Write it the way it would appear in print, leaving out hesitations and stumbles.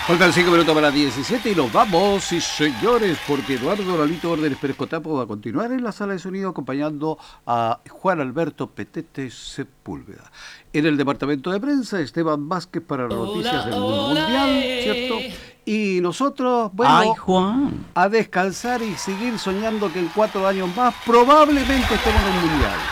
Faltan 5 minutos para las 17 y nos vamos, sí señores, porque Eduardo Lalito Órdenes Pérez Cotapo va a continuar en la sala de sonido acompañando a Juan Alberto Petete Sepúlveda. En el departamento de prensa, Esteban Vázquez para las noticias del mundo mundial, ¿cierto? Y nosotros, bueno, ¡ay, Juan! a descansar y seguir soñando que en 4 años más probablemente estemos en el mundial.